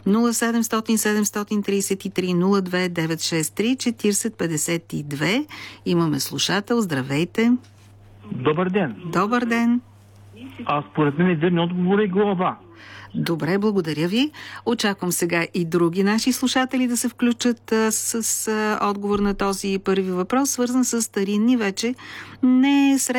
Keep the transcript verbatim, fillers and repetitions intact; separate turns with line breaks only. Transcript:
нула седем седем три три нула две девет шест три четиридесет петдесет и две. Имаме слушател. Здравейте.
Добър ден.
Добър ден.
А според мен един отговор е глава.
Добре, благодаря ви. Очаквам сега и други наши слушатели да се включат а, с а, отговор на този първи въпрос, свързан с старинни вече не